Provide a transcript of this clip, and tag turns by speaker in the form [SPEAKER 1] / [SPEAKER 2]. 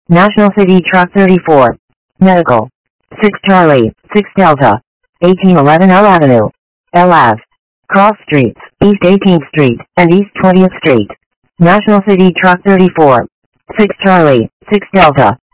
[SPEAKER 1] National City Truck 34. Medical. 6 Charlie, 6 Delta. 1811 L Avenue. LF. Cross Streets, East 18th Street, and East 20th Street. National City Truck 34. 6 Charlie, 6 Delta.